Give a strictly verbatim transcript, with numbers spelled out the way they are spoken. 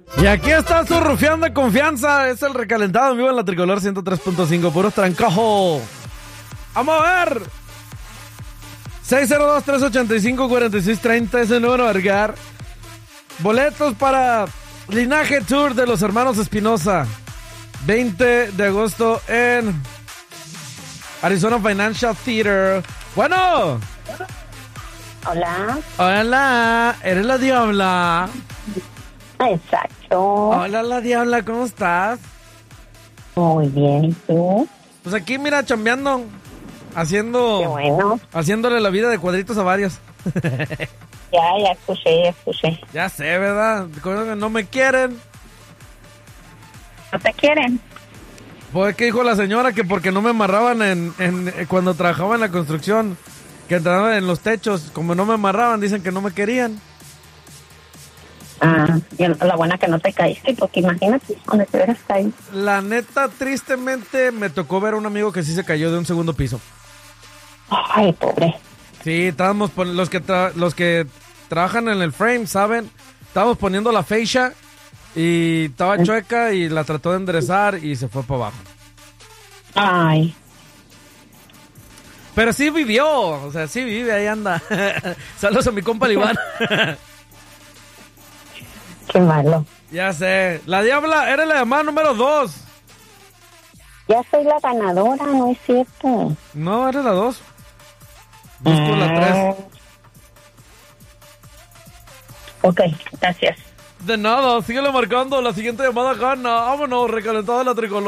Y aquí está su rufián de confianza. Es el recalentado en vivo en la Tricolor ciento tres punto cinco. Puros trancajo. Vamos a ver. seis cero dos, tres ocho cinco, cuatro seis tres cero es el número a marcar. Boletos para Linaje Tour de los hermanos Espinosa. veinte de agosto en Arizona Financial Theater. Bueno. Hola. Hola. ¿Eres la Diabla? Exacto. Hola, la Diabla. ¿Cómo estás? Muy bien. ¿Y tú? Pues aquí, mira, chambeando. Haciendo... Qué bueno. Haciéndole la vida de cuadritos a varios. Ya, ya escuché, ya escuché. Ya sé, ¿verdad? No me quieren. ¿No te quieren? Pues que dijo la señora que porque no me amarraban en, en cuando trabajaba en la construcción, que entraban en los techos, como no me amarraban, dicen que no me querían. Ah, y la buena que no te caíste, porque imagínate donde te hubieras caído. La neta, tristemente, me tocó ver a un amigo que sí se cayó de un segundo piso. Ay, pobre. Sí, estábamos pon- los que tra- los que trabajan en el frame, ¿saben? Estábamos poniendo la fascia y estaba chueca y la trató de enderezar y se fue para abajo. Ay. Pero sí vivió, o sea, sí vive, ahí anda. Saludos a mi compa el Iván. Qué malo. Ya sé. La Diabla, eres la llamada número dos. Ya soy la ganadora, ¿no es cierto? No, eres la dos. Busco la tres. Ok, gracias. De nada, síguele marcando. La siguiente llamada gana. Vámonos, recalentado de la Tricolor.